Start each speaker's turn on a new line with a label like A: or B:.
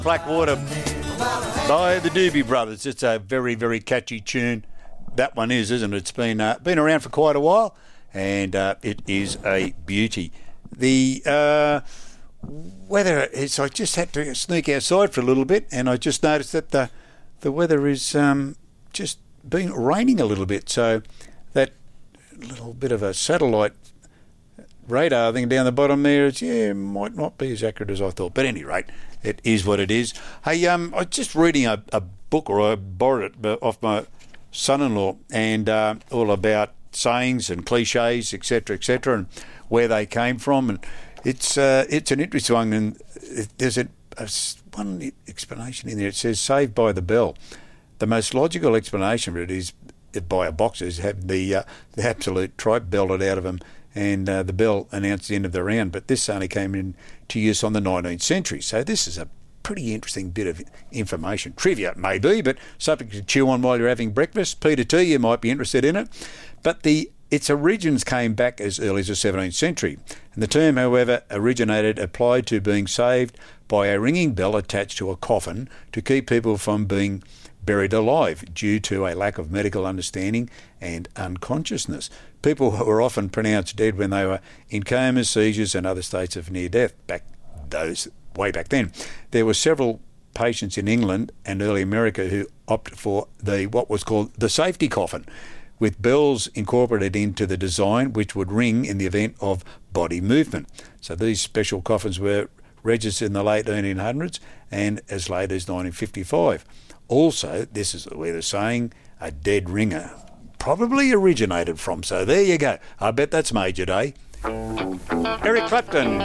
A: Blackwater by the Doobie Brothers. It's a very, very catchy tune. That one is, isn't it? It's been around for quite a while, and it is a beauty. The weather is, I just had to sneak outside for a little bit, and I just noticed that the weather is just been raining a little bit, so that little bit of a satellite radar thing down the bottom there is, might not be as accurate as I thought. But at any rate, it is what it is. Hey, I was just reading a book, or I borrowed it off my son-in-law, and all about sayings and cliches, etc., and where they came from. And it's an interesting one, and there's one explanation in there. It says, "Saved by the Bell." The most logical explanation of it is by a boxers have the absolute tripe belted out of them, and the bell announced the end of the round. But this only came into use on the 19th century. So this is a pretty interesting bit of information. Trivia, maybe, but something to chew on while you're having breakfast. Peter T, you might be interested in it. But its origins came back as early as the 17th century. And the term, however, applied to being saved by a ringing bell attached to a coffin to keep people from being buried alive due to a lack of medical understanding and unconsciousness. People were often pronounced dead when they were in comas, seizures and other states of near death way back then. There were several patients in England and early America who opted for what was called the safety coffin, with bells incorporated into the design which would ring in the event of body movement. So these special coffins were registered in the late 1800s and as late as 1955. Also, this is where the saying, a dead ringer, probably originated from. So there you go. I bet that's Major Day. Eric Clapton.